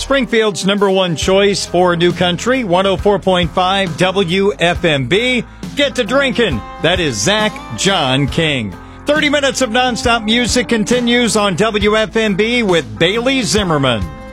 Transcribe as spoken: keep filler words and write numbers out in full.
Springfield's number one choice for New Country, one oh four point five W F M B. Get to drinking. That is Zach John King. thirty minutes of nonstop music continues on W F M B with Bailey Zimmerman.